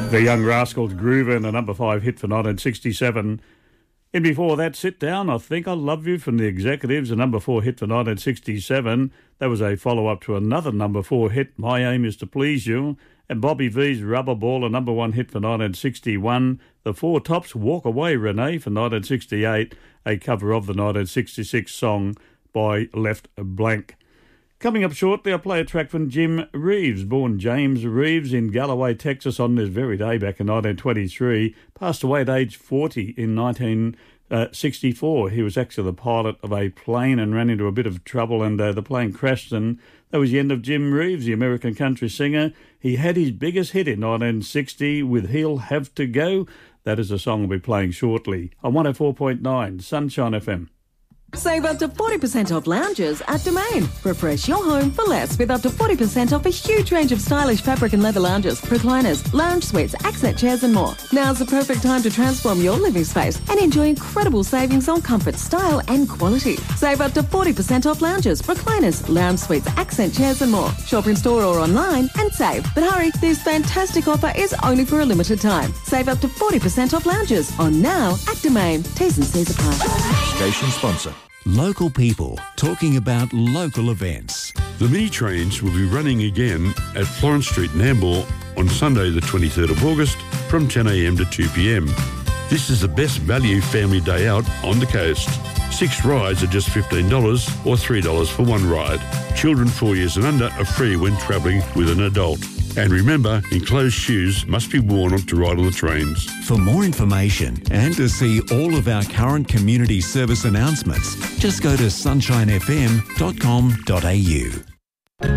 The Young Rascals Groovin', a number 5 hit for 1967. And before that, Sit Down, I Think I Love You from the Executives, a number 4 hit for 1967. That was a follow-up to another number 4 hit, My Aim Is to Please You. And Bobby V's Rubber Ball, a number 1 hit for 1961. The Four Tops, Walk Away Renee for 1968, a cover of the 1966 song by Left Blank. Coming up shortly, I'll play a track from Jim Reeves, born James Reeves in Galloway, Texas on this very day back in 1923, passed away at age 40 in 1964. He was actually the pilot of a plane and ran into a bit of trouble, and the plane crashed, and that was the end of Jim Reeves, the American country singer. He had his biggest hit in 1960 with He'll Have to Go. That is a song we'll be playing shortly on 104.9 Sunshine FM. Save up to 40% off lounges at Domain. Refresh your home for less with up to 40% off a huge range of stylish fabric and leather lounges, recliners, lounge suites, accent chairs and more. Now's the perfect time to transform your living space and enjoy incredible savings on comfort, style and quality. Save up to 40% off lounges, recliners, lounge suites, accent chairs and more. Shop in store or online and save. But hurry, this fantastic offer is only for a limited time. Save up to 40% off lounges on now at Domain. T's and C's apply. Station sponsor. Local people talking about local events. The mini trains will be running again at Florence Street, Nambour on Sunday the 23rd of August from 10 a.m. to 2 p.m. This is the best value family day out on the coast. 6 rides are just $15 or $3 for one ride. Children 4 years and under are free when travelling with an adult. And remember, enclosed shoes must be worn to ride on the trains. For more information and to see all of our current community service announcements, just go to sunshinefm.com.au.